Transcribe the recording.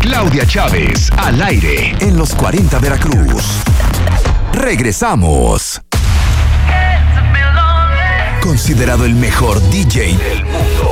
Claudia Chávez, al aire, en los 40 Veracruz. Regresamos. Considerado el mejor DJ del mundo.